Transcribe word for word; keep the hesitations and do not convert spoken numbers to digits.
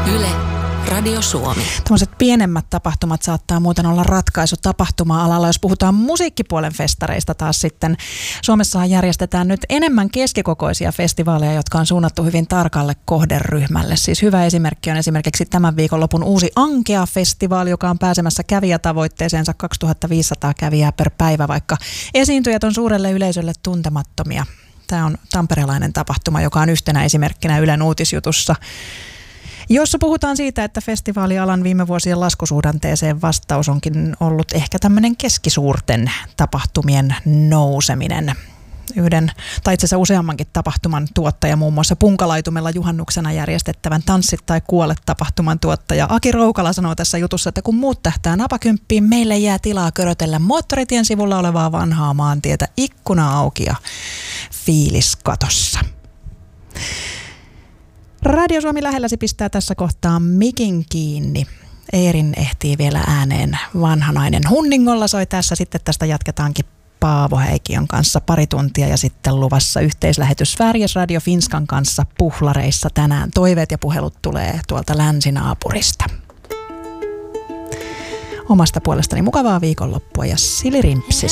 Yle, Radio Suomi. Tällaiset pienemmät tapahtumat saattaa muuten olla ratkaisu tapahtuma-alalla. Jos puhutaan musiikkipuolen festareista taas sitten, Suomessahan järjestetään nyt enemmän keskikokoisia festivaaleja, jotka on suunnattu hyvin tarkalle kohderyhmälle. Siis hyvä esimerkki on esimerkiksi tämän viikonlopun uusi Ankea-festivaali, joka on pääsemässä kävijätavoitteeseensa kaksituhattaviisisataa kävijää per päivä, vaikka esiintyjät on suurelle yleisölle tuntemattomia. Tämä on tamperelainen tapahtuma, joka on yhtenä esimerkkinä Ylen uutisjutussa, jossa puhutaan siitä, että festivaalialan viime vuosien laskusuhdanteeseen vastaus onkin ollut ehkä tämmöinen keskisuurten tapahtumien nouseminen. Yhden, tai itse asiassa useammankin tapahtuman tuottaja, muun muassa Punkalaitumella juhannuksena järjestettävän Tanssit tai kuole -tapahtuman tuottaja Aki Roukala sanoo tässä jutussa, että kun muut tähtää napakymppiin, meille jää tilaa körötellä moottoritien sivulla olevaa vanhaa maantietä, ikkuna auki ja fiilis katossa. Radio Suomi lähelläsi pistää tässä kohtaa mikin kiinni. Eerin ehtii vielä ääneen vanhanainen. Hunningolla soi tässä, sitten tästä jatketaankin Paavo Häikiön kanssa pari tuntia ja sitten luvassa yhteislähetys Sveriges Radio Finskan kanssa Puhlareissa tänään. Toiveet ja puhelut tulee tuolta länsinaapurista. Omasta puolestani mukavaa viikonloppua ja silirimpsis.